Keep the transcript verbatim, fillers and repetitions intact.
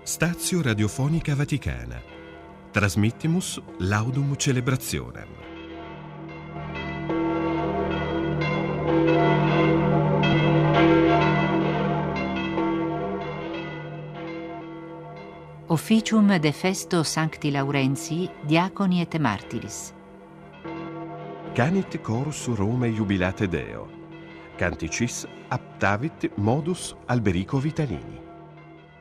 Stazio Radiofonica Vaticana. Transmittimus laudum celebrationem. Officium de festo Sancti Laurentii, Diaconi et Martyris. Canit chorus Romae jubilate Deo. Canticis aptavit modus Alberico Vitalini.